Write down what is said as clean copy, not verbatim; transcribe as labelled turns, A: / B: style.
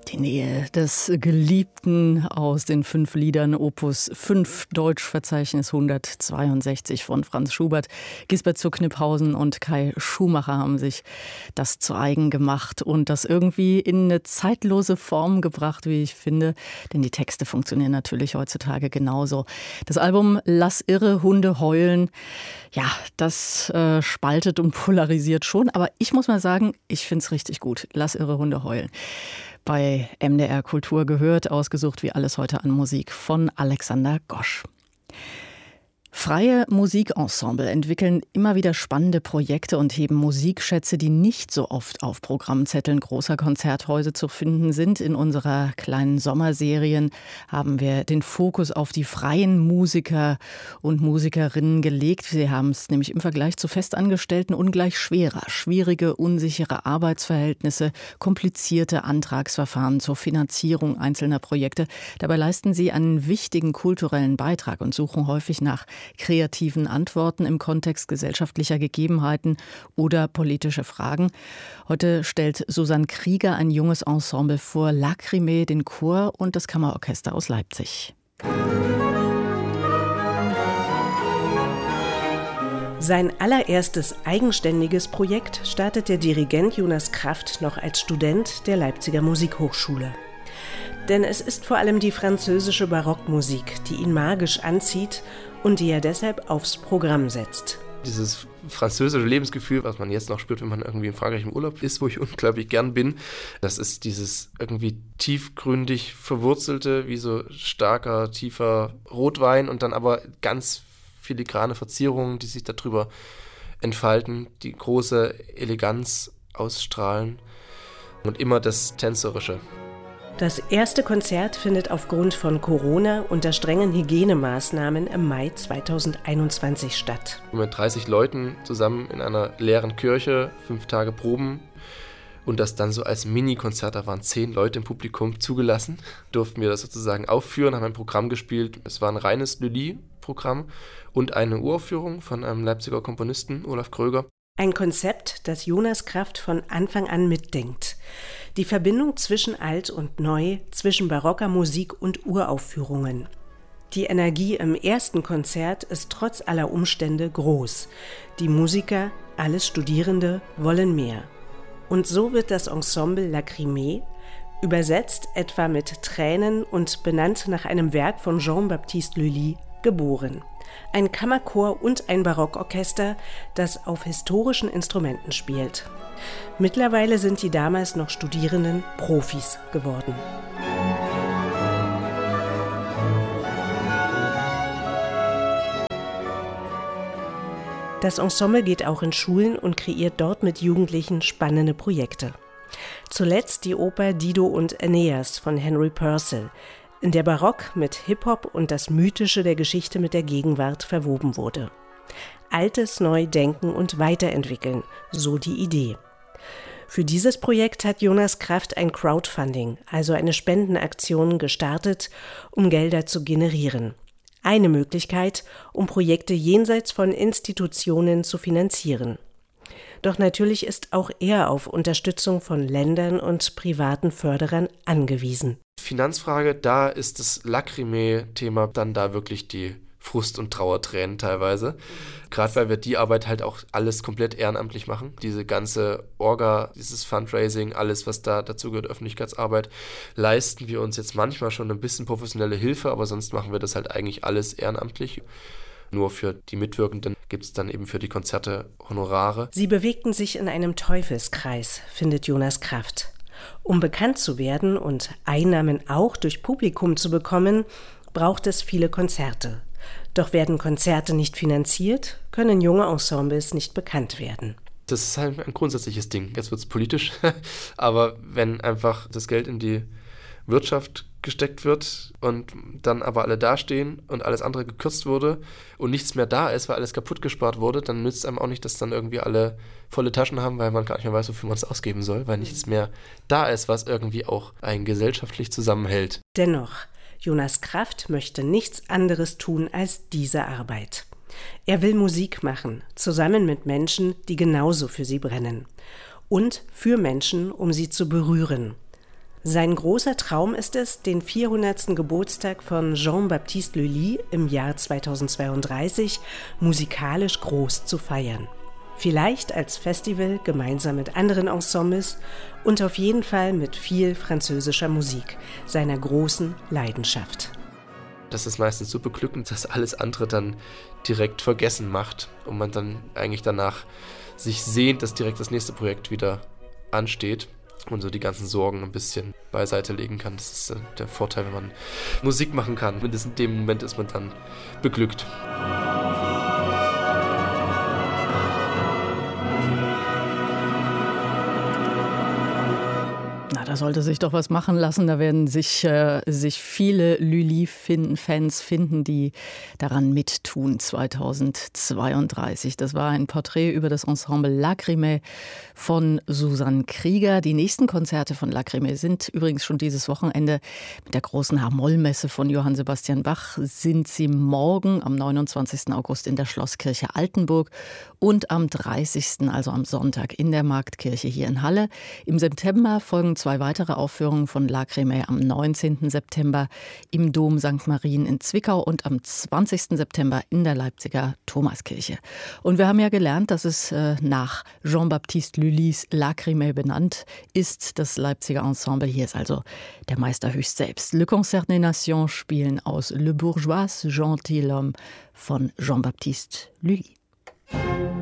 A: Die Nähe des Geliebten aus den 5 Liedern Opus 5 Deutschverzeichnis 162 von Franz Schubert. Gisbert zu Kniphausen und Kai Schumacher haben sich das zu eigen gemacht und das irgendwie in eine zeitlose Form gebracht, wie ich finde. Denn die Texte funktionieren natürlich heutzutage genauso. Das Album Lass irre Hunde heulen, ja, das spaltet und polarisiert schon. Aber ich muss mal sagen, ich finde es richtig gut. Lass irre Hunde heulen. Bei MDR Kultur gehört, ausgesucht wie alles heute an Musik von Alexander Gosch. Freie Musikensemble entwickeln immer wieder spannende Projekte und heben Musikschätze, die nicht so oft auf Programmzetteln großer Konzerthäuser zu finden sind. In unserer kleinen Sommerserien haben wir den Fokus auf die freien Musiker und Musikerinnen gelegt. Sie haben es nämlich im Vergleich zu Festangestellten ungleich schwerer. Schwierige, unsichere Arbeitsverhältnisse, komplizierte Antragsverfahren zur Finanzierung einzelner Projekte. Dabei leisten sie einen wichtigen kulturellen Beitrag und suchen häufig nach kreativen Antworten im Kontext gesellschaftlicher Gegebenheiten oder politische Fragen. Heute stellt Susanne Krieger ein junges Ensemble vor, Lacrimé, den Chor und das Kammerorchester aus Leipzig.
B: Sein allererstes eigenständiges Projekt startet der Dirigent Jonas Kraft noch als Student der Leipziger Musikhochschule. Denn es ist vor allem die französische Barockmusik, die ihn magisch anzieht und die er deshalb aufs Programm setzt.
C: Dieses französische Lebensgefühl, was man jetzt noch spürt, wenn man irgendwie in Frankreich im Urlaub ist, wo ich unglaublich gern bin, das ist dieses irgendwie tiefgründig verwurzelte, wie so starker, tiefer Rotwein und dann aber ganz filigrane Verzierungen, die sich darüber entfalten, die große Eleganz ausstrahlen und immer das Tänzerische.
B: Das erste Konzert findet aufgrund von Corona unter strengen Hygienemaßnahmen im Mai 2021 statt.
C: Mit 30 Leuten zusammen in einer leeren Kirche, 5 Tage Proben und das dann so als Mini-Konzert, da waren 10 Leute im Publikum zugelassen, durften wir das sozusagen aufführen, haben ein Programm gespielt. Es war ein reines Lully-Programm und eine Uraufführung von einem Leipziger Komponisten, Olaf Kröger.
B: Ein Konzept, das Jonas Kraft von Anfang an mitdenkt. Die Verbindung zwischen alt und neu, zwischen barocker Musik und Uraufführungen. Die Energie im ersten Konzert ist trotz aller Umstände groß. Die Musiker, alles Studierende, wollen mehr. Und so wird das Ensemble Lacrimé, übersetzt etwa mit Tränen und benannt nach einem Werk von Jean-Baptiste Lully, geboren. Ein Kammerchor und ein Barockorchester, das auf historischen Instrumenten spielt. Mittlerweile sind die damals noch Studierenden Profis geworden. Das Ensemble geht auch in Schulen und kreiert dort mit Jugendlichen spannende Projekte. Zuletzt die Oper Dido und Aeneas von Henry Purcell, in der Barock mit Hip-Hop und das Mythische der Geschichte mit der Gegenwart verwoben wurde. Altes neu denken und weiterentwickeln, so die Idee. Für dieses Projekt hat Jonas Kraft ein Crowdfunding, also eine Spendenaktion, gestartet, um Gelder zu generieren. Eine Möglichkeit, um Projekte jenseits von Institutionen zu finanzieren. Doch natürlich ist auch er auf Unterstützung von Ländern und privaten Förderern angewiesen.
C: Finanzfrage, da ist das Lacrimé-Thema dann da wirklich die Frust- und Trauertränen teilweise. Gerade weil wir die Arbeit halt auch alles komplett ehrenamtlich machen. Diese ganze Orga, dieses Fundraising, alles, was da dazu gehört, Öffentlichkeitsarbeit, leisten wir uns jetzt manchmal schon ein bisschen professionelle Hilfe, aber sonst machen wir das halt eigentlich alles ehrenamtlich. Nur für die Mitwirkenden gibt es dann eben für die Konzerte Honorare.
B: Sie bewegten sich in einem Teufelskreis, findet Jonas Kraft. Um bekannt zu werden und Einnahmen auch durch Publikum zu bekommen, braucht es viele Konzerte. Doch werden Konzerte nicht finanziert, können junge Ensembles nicht bekannt werden.
C: Das ist halt ein grundsätzliches Ding. Jetzt wird es politisch, aber wenn einfach das Geld in die Wirtschaft gesteckt wird und dann aber alle dastehen und alles andere gekürzt wurde und nichts mehr da ist, weil alles kaputt gespart wurde, dann nützt einem auch nicht, dass dann irgendwie alle volle Taschen haben, weil man gar nicht mehr weiß, wofür man es ausgeben soll, weil nichts mehr da ist, was irgendwie auch einen gesellschaftlich zusammenhält.
B: Dennoch, Jonas Kraft möchte nichts anderes tun als diese Arbeit. Er will Musik machen, zusammen mit Menschen, die genauso für sie brennen. Und für Menschen, um sie zu berühren. Sein großer Traum ist es, den 400. Geburtstag von Jean-Baptiste Lully im Jahr 2032 musikalisch groß zu feiern. Vielleicht als Festival gemeinsam mit anderen Ensembles und auf jeden Fall mit viel französischer Musik, seiner großen Leidenschaft.
C: Das ist meistens so beglückend, dass alles andere dann direkt vergessen macht und man dann eigentlich danach sich sehnt, dass direkt das nächste Projekt wieder ansteht und so die ganzen Sorgen ein bisschen beiseite legen kann. Das ist der Vorteil, wenn man Musik machen kann. Mindestens in dem Moment ist man dann beglückt.
A: Da sollte sich doch was machen lassen. Da werden sich viele Lully-Fans finden, die daran mittun 2032. Das war ein Porträt über das Ensemble Lacrimée von Susanne Krieger. Die nächsten Konzerte von Lacrimée sind übrigens schon dieses Wochenende. Mit der großen H-Moll-Messe von Johann Sebastian Bach sind sie morgen am 29. August in der Schlosskirche Altenburg und am 30., also am Sonntag, in der Marktkirche hier in Halle. Im September folgen 2 weitere Aufführungen von Lacrimée am 19. September im Dom St. Marien in Zwickau und am 20. September in der Leipziger Thomaskirche. Und wir haben ja gelernt, dass es nach Jean-Baptiste Lullys Lacrimée benannt ist. Das Leipziger Ensemble hier ist also der Meister höchst selbst. Le Concert des Nations spielen aus Le Bourgeois Gentilhomme von Jean-Baptiste Lully.